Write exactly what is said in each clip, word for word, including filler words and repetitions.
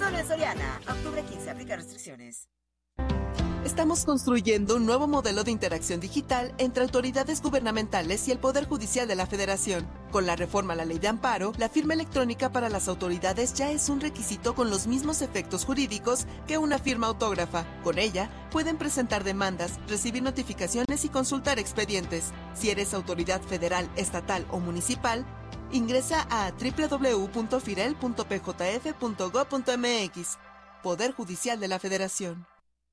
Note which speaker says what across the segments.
Speaker 1: Solo en Soriana. Octubre quince, aplica restricciones.
Speaker 2: Estamos construyendo un nuevo modelo de interacción digital entre autoridades gubernamentales y el Poder Judicial de la Federación. Con la reforma a la Ley de Amparo, la firma electrónica para las autoridades ya es un requisito con los mismos efectos jurídicos que una firma autógrafa. Con ella, pueden presentar demandas, recibir notificaciones y consultar expedientes. Si eres autoridad federal, estatal o municipal, ingresa a doble u doble u doble u punto firel punto p j f punto gob punto m x. Poder Judicial de la Federación.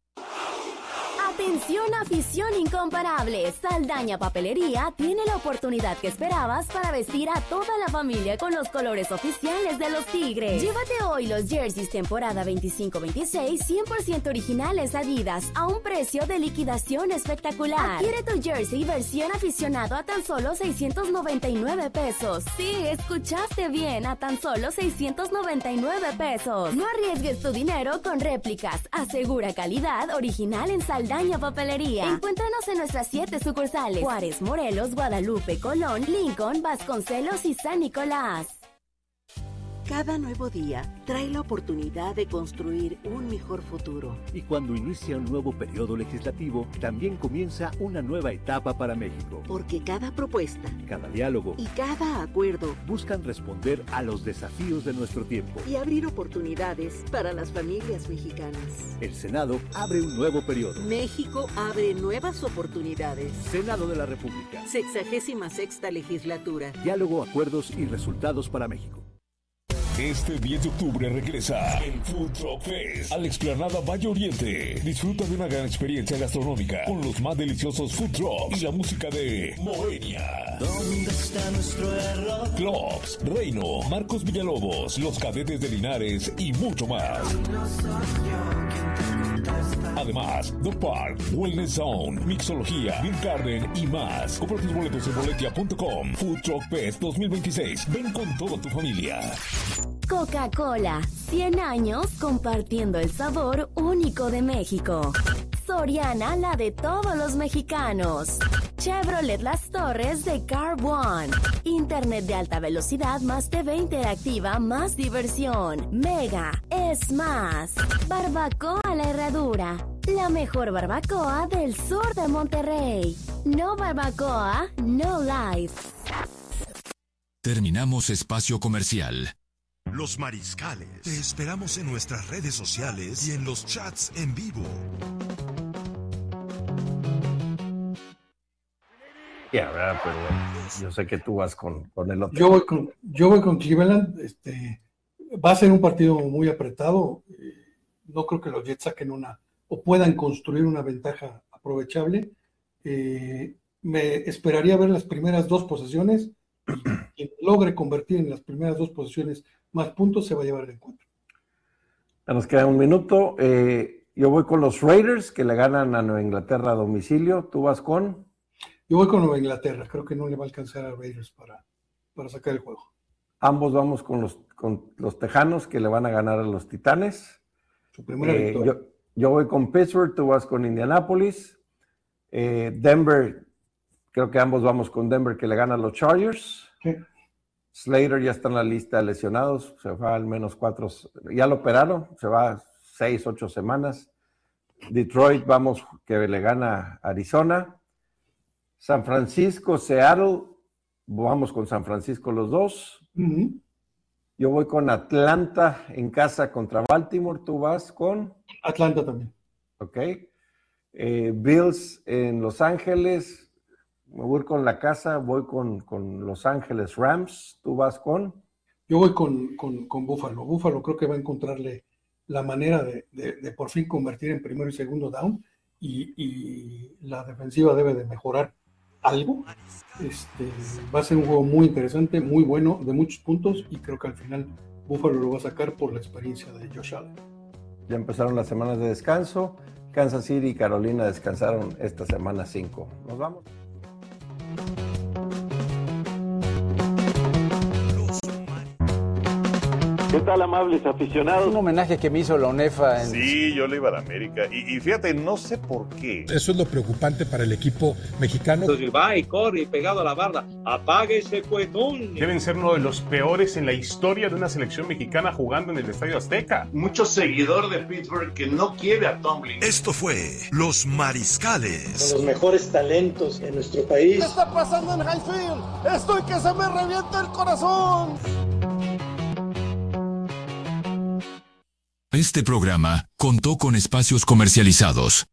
Speaker 3: Atención, afición incomparable. Saldaña Papelería tiene la oportunidad que esperabas para vestir a toda la familia con los colores oficiales de los Tigres. Llévate hoy los jerseys temporada veinticinco veintiséis cien por ciento originales Adidas a un precio de liquidación espectacular. Adquiere tu jersey versión aficionado a tan solo seiscientos noventa y nueve pesos. Sí, escuchaste bien, a tan solo seiscientos noventa y nueve pesos. No arriesgues tu dinero con réplicas. Asegura calidad original en Saldaña Papelería. Encuéntranos en nuestras siete sucursales: Juárez, Morelos, Guadalupe, Colón, Lincoln, Vasconcelos y San Nicolás.
Speaker 4: Cada nuevo día trae la oportunidad de construir un mejor futuro.
Speaker 5: Y cuando inicia un nuevo periodo legislativo, también comienza una nueva etapa para México.
Speaker 4: Porque cada propuesta,
Speaker 5: cada diálogo
Speaker 4: y cada acuerdo
Speaker 5: buscan responder a los desafíos de nuestro tiempo
Speaker 4: y abrir oportunidades para las familias mexicanas.
Speaker 5: El Senado abre un nuevo periodo.
Speaker 4: México abre nuevas oportunidades.
Speaker 5: Senado de la República.
Speaker 4: Sexagésima sexta legislatura.
Speaker 5: Diálogo, acuerdos y resultados para México.
Speaker 6: Este diez de octubre regresa el Food Truck Fest a la explanada Valle Oriente. Disfruta de una gran experiencia gastronómica con los más deliciosos food trucks y la música de Moenia.
Speaker 7: ¿Dónde está nuestro error?
Speaker 6: Clocks, Reino, Marcos Villalobos, Los Cadetes de Linares y mucho más. Además, The Park, Wellness Zone, Mixología, Beer Garden y más. Compra tus boletos en boletia punto com. Food Truck Fest dos mil veintiséis. Ven con toda tu familia.
Speaker 3: Coca-Cola, cien años compartiendo el sabor único de México. Soriana, la de todos los mexicanos. Chevrolet Las Torres de Car One. Internet de alta velocidad más T V interactiva más diversión. Mega es más. Barbacoa La Herradura. La mejor barbacoa del sur de Monterrey. No barbacoa, no life.
Speaker 8: Terminamos espacio comercial.
Speaker 9: Los Mariscales. Te esperamos en nuestras redes sociales y en los chats en vivo.
Speaker 10: Ya, ¿verdad? Pero yo sé que tú vas con, con el otro.
Speaker 11: Yo voy con, yo voy con Cleveland. Este, va a ser un partido muy apretado. No creo que los Jets saquen una o puedan construir una ventaja aprovechable. Eh, me esperaría ver las primeras dos posesiones. Y quien logre convertir en las primeras dos posiciones más puntos se va a llevar el encuentro.
Speaker 10: Ya nos queda un minuto. Eh, yo voy con los Raiders, que le ganan a Nueva Inglaterra a domicilio. ¿Tú vas con?
Speaker 11: Yo voy con Nueva Inglaterra. Creo que no le va a alcanzar a Raiders para, para sacar el juego.
Speaker 10: Ambos vamos con los, con los Tejanos, que le van a ganar a los Titanes.
Speaker 11: Su primera
Speaker 10: eh,
Speaker 11: victoria.
Speaker 10: Yo, yo voy con Pittsburgh, tú vas con Indianapolis. Eh, Denver, creo que ambos vamos con Denver, que le gana a los Chargers.
Speaker 11: Sí.
Speaker 10: Slater ya está en la lista de lesionados, se va al menos cuatro, ya lo operaron, se va seis, ocho semanas. Detroit, vamos, que le gana a Arizona. San Francisco, Seattle, vamos con San Francisco los dos.
Speaker 11: Uh-huh.
Speaker 10: Yo voy con Atlanta en casa contra Baltimore, tú vas con...
Speaker 11: Atlanta también.
Speaker 10: Ok. Eh, Bills en Los Ángeles... Me voy con la casa, voy con, con Los Ángeles Rams. ¿Tú vas con?
Speaker 11: Yo voy con, con, con Buffalo. Buffalo creo que va a encontrarle la manera de, de, de por fin convertir en primero y segundo down y, y la defensiva debe de mejorar algo. Este, va a ser un juego muy interesante, muy bueno, de muchos puntos y creo que al final Buffalo lo va a sacar por la experiencia de Josh Allen.
Speaker 10: Ya empezaron las semanas de descanso. Kansas City y Carolina descansaron esta semana cinco. Nos vamos.
Speaker 12: ¿Qué tal, amables aficionados?
Speaker 13: Un homenaje que me hizo la UNEFA. En...
Speaker 14: Sí, yo le iba a la América. Y, y fíjate, no sé por qué.
Speaker 15: Eso es lo preocupante para el equipo mexicano.
Speaker 16: Entonces va y corre y pegado a la barra. Apague ese cuetón.
Speaker 17: Deben ser uno de los peores en la historia de una selección mexicana jugando en el Estadio Azteca.
Speaker 18: Mucho seguidor de Pittsburgh que no quiere a Tomlin.
Speaker 9: Esto fue Los Mariscales.
Speaker 19: Con los mejores talentos en nuestro país.
Speaker 20: ¿Qué está pasando en Highfield? Estoy que se me revienta el corazón.
Speaker 8: Este programa contó con espacios comercializados.